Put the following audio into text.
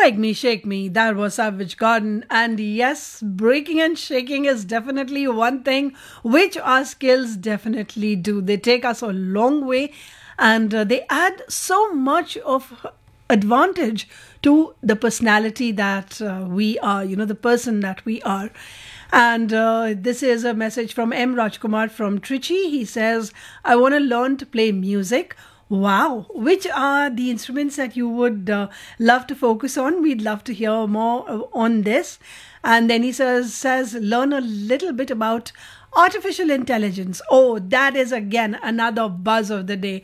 Break Me, Shake Me, that was Savage Garden. And yes, breaking and shaking is definitely one thing which our skills definitely do. They take us a long way and they add so much of advantage to the personality that we are, the person that we are. And this is a message from M. Rajkumar from Trichy. He says, I want to learn to play music. Wow. Which are the instruments that you would love to focus on? We'd love to hear more on this. And then he says, learn a little bit about artificial intelligence. Oh, that is again another buzz of the day.